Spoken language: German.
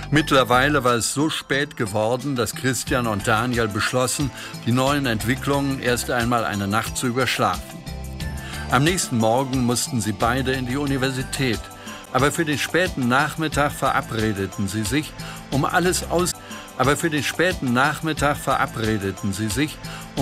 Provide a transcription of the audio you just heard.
Mittlerweile war es so spät geworden, dass Christian und Daniel beschlossen, die neuen Entwicklungen erst einmal eine Nacht zu überschlafen. Am nächsten Morgen mussten sie beide in die Universität, aber für den späten Nachmittag verabredeten sie sich, um